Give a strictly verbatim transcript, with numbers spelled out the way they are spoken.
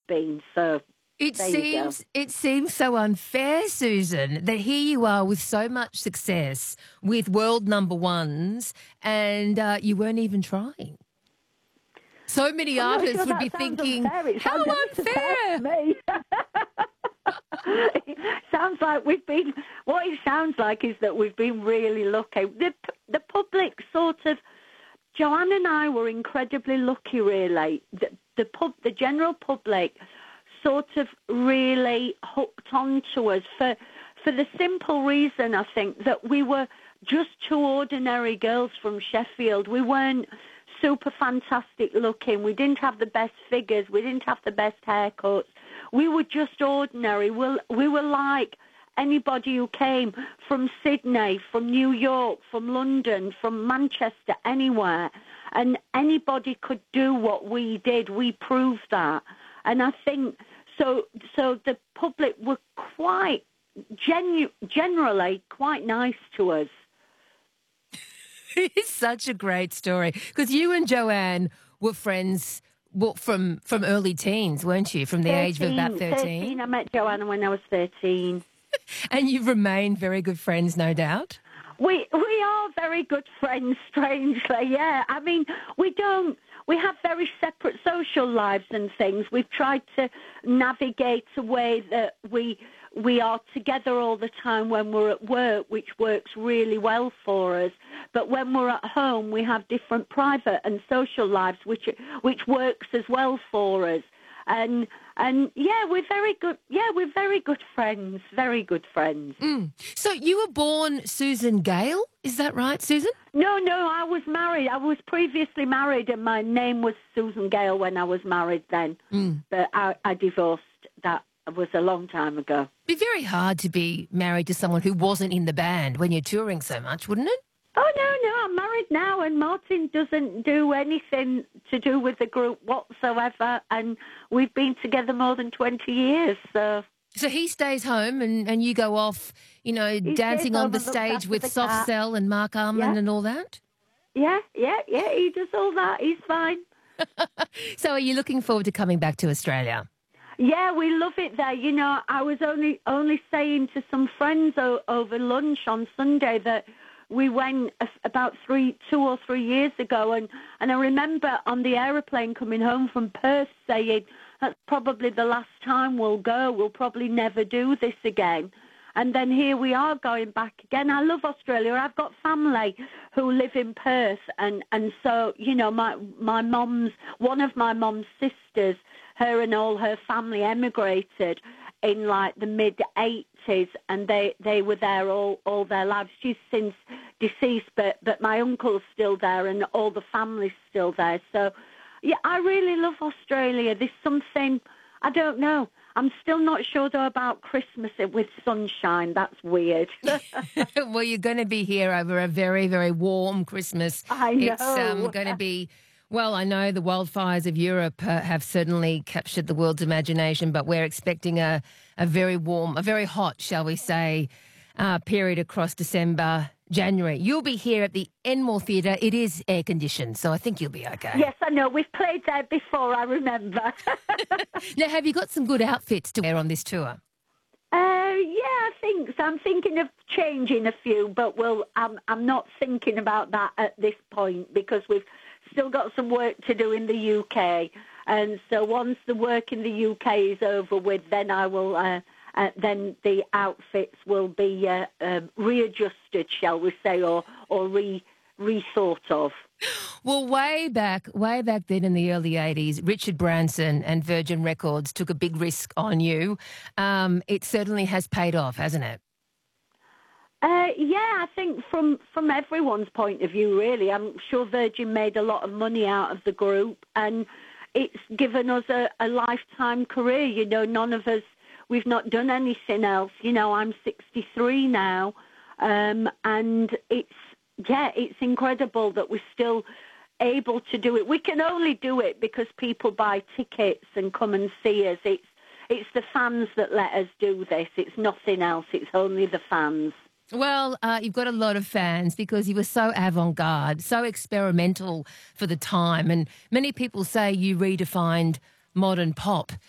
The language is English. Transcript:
been. So It there you go. seems it seems so unfair, Susan, that here you are with so much success with world number ones, and uh, you weren't even trying. So many I'm not artists sure would that be sounds thinking, unfair. It "How sounds unfair unfair!" to me. It sounds like we've been. What it sounds like is that we've been really lucky. The the public sort of. Joanne and I were incredibly lucky, really. The, the pub, the general public, sort of really hooked onto us for for the simple reason, I think, that we were just two ordinary girls from Sheffield. We weren't super fantastic looking. We didn't have the best figures. We didn't have the best haircuts. We were just ordinary. We, we were like anybody who came from Sydney, from New York, from London, from Manchester, anywhere. And anybody could do what we did. We proved that. And I think, so So the public were quite, genu- generally, quite nice to us. It's such a great story because you and Joanne were friends well, from from early teens, weren't you? From the thirteen, age of about thirteen? thirteen, I met Joanna when I was thirteen. And you've remained very good friends, no doubt? We we are very good friends, strangely, yeah. I mean, we don't, we have very separate social lives and things. We've tried to navigate a way that we we are together all the time when we're at work, which works really well for us. But when we're at home, we have different private and social lives, which which works as well for us. And and yeah, we're very good. Yeah, we're very good friends. Very good friends. Mm. So you were born Susan Gale, is that right, Susan? No, no, I was married. I was previously married, and my name was Susan Gale when I was married then. Mm. But I, I divorced. That was a long time ago. It'd be very hard to be married to someone who wasn't in the band when you're touring so much, wouldn't it? Oh, no, no, I'm married now, and Martin doesn't do anything to do with the group whatsoever, and we've been together more than twenty years, so... So he stays home and, and you go off, you know, he dancing on the stage with Soft Cell and Mark Arman yeah. and all that? Yeah, yeah, yeah, he does all that. He's fine. So are you looking forward to coming back to Australia? Yeah, we love it there. You know, I was only only saying to some friends o- over lunch on Sunday that we went about three, two or three years ago, and, and I remember on the aeroplane coming home from Perth saying, that's probably the last time we'll go. We'll probably never do this again. And then here we are going back again. I love Australia. I've got family who live in Perth, and, and so, you know, my my mum's, one of my mum's sisters, her and all her family emigrated in like the mid eighties, and they, they were there all, all their lives. She's since deceased, but, but my uncle's still there and all the family's still there. So, yeah, I really love Australia. There's something, I don't know. I'm still not sure, though, about Christmas with sunshine. That's weird. Well, you're going to be here over a very, very warm Christmas. I know. It's um, going to be... Well, I know the wildfires of Europe uh, have certainly captured the world's imagination, but we're expecting a, a very warm, a very hot, shall we say, uh, period across December, January. You'll be here at the Enmore Theatre. It is air-conditioned, so I think you'll be okay. Yes, I know. We've played there before, I remember. Now, have you got some good outfits to wear on this tour? Uh, yeah, I think so. I'm thinking of changing a few, but we'll, I'm, I'm not thinking about that at this point because we've still got some work to do in the U K. And so once the work in the U K is over with, then I will, uh, uh, then the outfits will be uh, uh, readjusted, shall we say, or, or re, rethought of. Well, way back, way back then in the early eighties, Richard Branson and Virgin Records took a big risk on you. Um, it certainly has paid off, hasn't it? Uh, yeah, I think from, from everyone's point of view, really. I'm sure Virgin made a lot of money out of the group, and it's given us a, a lifetime career. You know, none of us, we've not done anything else. You know, I'm sixty-three now, um, and it's, yeah, it's incredible that we're still able to do it. We can only do it because people buy tickets and come and see us. It's, it's the fans that let us do this. It's nothing else. It's only the fans. Well, uh, you've got a lot of fans because you were so avant-garde, so experimental for the time. And many people say you redefined modern pop.